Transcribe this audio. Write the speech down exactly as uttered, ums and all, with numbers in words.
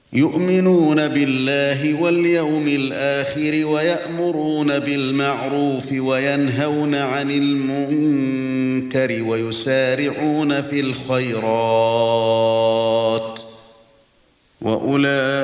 يؤمنون بالله واليوم الآخر ويأمرون بالمعروف وينهون عن المنكر ويسارعون في الخيرات وأولئك